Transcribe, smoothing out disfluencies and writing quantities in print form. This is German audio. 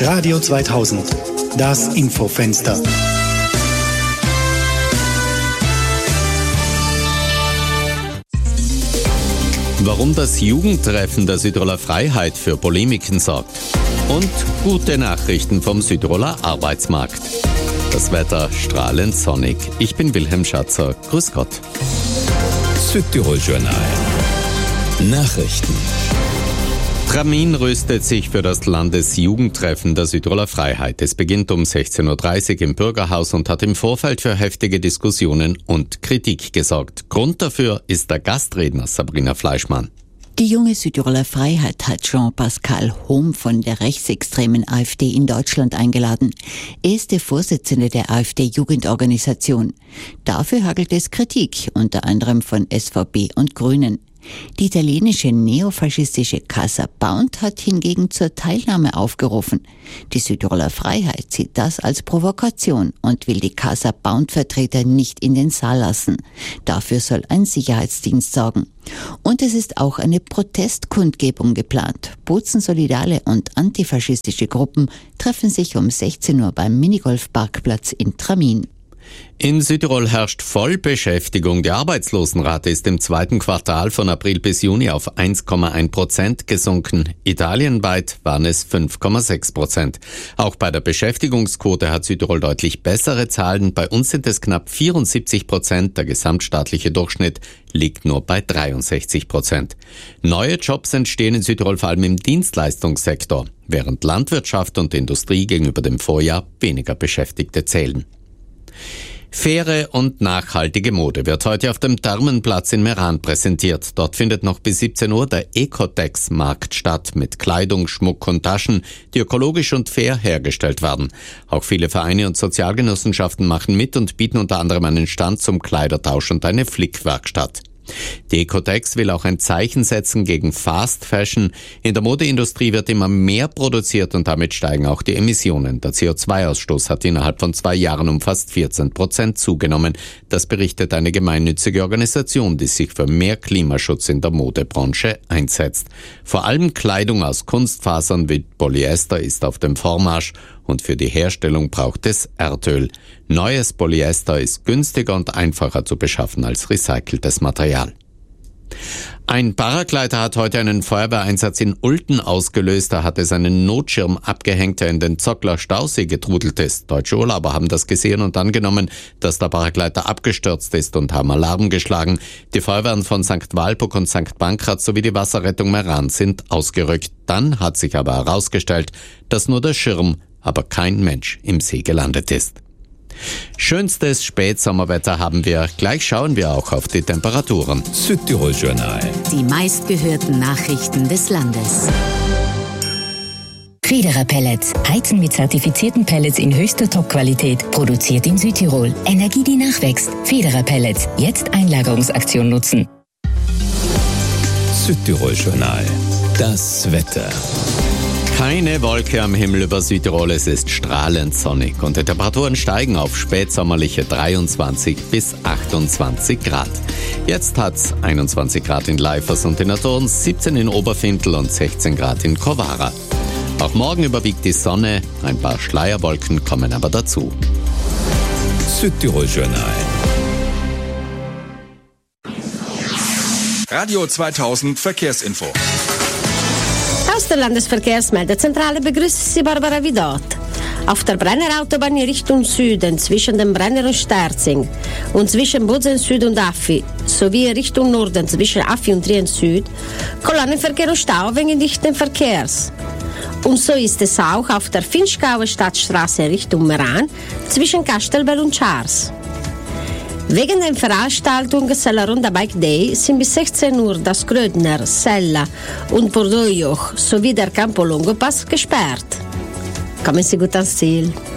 Radio 2000, das Infofenster. Warum das Jugendtreffen der Südtiroler Freiheit für Polemiken sorgt. Und gute Nachrichten vom Südtiroler Arbeitsmarkt. Das Wetter strahlend sonnig. Ich bin Wilhelm Schatzer. Grüß Gott. Südtirol Journal. Nachrichten. Tramin rüstet sich für das Landesjugendtreffen der Südtiroler Freiheit. Es beginnt um 16.30 Uhr im Bürgerhaus und hat im Vorfeld für heftige Diskussionen und Kritik gesorgt. Grund dafür ist der Gastredner Sabrina Fleischmann. Die junge Südtiroler Freiheit hat Jean-Pascal Hohm von der rechtsextremen AfD in Deutschland eingeladen. Er ist der Vorsitzende der AfD-Jugendorganisation. Dafür hagelt es Kritik, unter anderem von SVP und Grünen. Die italienische neofaschistische Casa Pound hat hingegen zur Teilnahme aufgerufen. Die Südtiroler Freiheit sieht das als Provokation und will die Casa Pound-Vertreter nicht in den Saal lassen. Dafür soll ein Sicherheitsdienst sorgen. Und es ist auch eine Protestkundgebung geplant. Bozen-Solidale und antifaschistische Gruppen treffen sich um 16 Uhr beim Minigolfparkplatz in Tramin. In Südtirol herrscht Vollbeschäftigung. Die Arbeitslosenrate ist im zweiten Quartal von April bis Juni auf 1,1% gesunken. Italienweit waren es 5,6%. Auch bei der Beschäftigungsquote hat Südtirol deutlich bessere Zahlen. Bei uns sind es knapp 74%. Der gesamtstaatliche Durchschnitt liegt nur bei 63%. Neue Jobs entstehen in Südtirol vor allem im Dienstleistungssektor, während Landwirtschaft und Industrie gegenüber dem Vorjahr weniger Beschäftigte zählen. Faire und nachhaltige Mode wird heute auf dem Thermenplatz in Meran präsentiert. Dort findet noch bis 17 Uhr der Ecotex-Markt statt mit Kleidung, Schmuck und Taschen, die ökologisch und fair hergestellt werden. Auch viele Vereine und Sozialgenossenschaften machen mit und bieten unter anderem einen Stand zum Kleidertausch und eine Flickwerkstatt. Die Ecotex will auch ein Zeichen setzen gegen Fast Fashion. In der Modeindustrie wird immer mehr produziert und damit steigen auch die Emissionen. Der CO2-Ausstoß hat innerhalb von 2 Jahren um fast 14% zugenommen. Das berichtet eine gemeinnützige Organisation, die sich für mehr Klimaschutz in der Modebranche einsetzt. Vor allem Kleidung aus Kunstfasern wie Polyester ist auf dem Vormarsch und für die Herstellung braucht es Erdöl. Neues Polyester ist günstiger und einfacher zu beschaffen als recyceltes Material. Ein Paraglider hat heute einen Feuerwehreinsatz in Ulten ausgelöst. Da hatte seinen Notschirm abgehängt, der in den Zockler Stausee getrudelt ist. Deutsche Urlauber haben das gesehen und angenommen, dass der Paraglider abgestürzt ist und haben Alarm geschlagen. Die Feuerwehren von St. Walburg und St. Pankraz sowie die Wasserrettung Meran sind ausgerückt. Dann hat sich aber herausgestellt, dass nur der Schirm, aber kein Mensch im See gelandet ist. Schönstes Spätsommerwetter haben wir. Gleich schauen wir auch auf die Temperaturen. Südtirol Journal. Die meistgehörten Nachrichten des Landes. Federer Pellets. Heizen mit zertifizierten Pellets in höchster Top-Qualität. Produziert in Südtirol. Energie, die nachwächst. Federer Pellets. Jetzt Einlagerungsaktion nutzen. Südtirol Journal. Das Wetter. Keine Wolke am Himmel über Südtirol, es ist strahlend sonnig und die Temperaturen steigen auf spätsommerliche 23 bis 28 Grad. Jetzt hat's 21 Grad in Leifers und in der Turns, 17 in Oberfintel und 16 Grad in Kovara. Auch morgen überwiegt die Sonne, ein paar Schleierwolken kommen aber dazu. Südtirol Journal. Radio 2000 Verkehrsinfo. Aus der Landesverkehrsmeldezentrale begrüßt Sie Barbara Vidot. Auf der Brenner Autobahn in Richtung Süden zwischen dem Brenner und Sterzing und zwischen Bozen Süd und Affi sowie Richtung Norden zwischen Affi und Trient Süd Kolonnenverkehr und Stau wegen dichten Verkehrs. Und so ist es auch auf der Finchgauer Stadtstraße in Richtung Meran zwischen Kastelbell und Charles. Wegen der Veranstaltung Sella Ronda Bike Day sind bis 16 Uhr das Grödner, Sella und Bordeaux sowie der Campo Longo Pass gesperrt. Kommen Sie gut ans Ziel.